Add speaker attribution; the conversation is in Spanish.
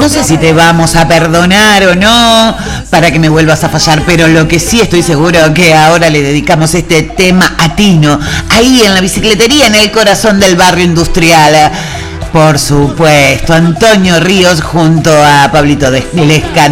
Speaker 1: No sé si te vamos a perdonar o no para que me vuelvas a fallar, pero lo que sí estoy seguro que ahora le dedicamos este tema a Tino, ahí en la bicicletería, en el corazón del barrio industrial. Por supuesto, Antonio Ríos junto a Pablito Lescano.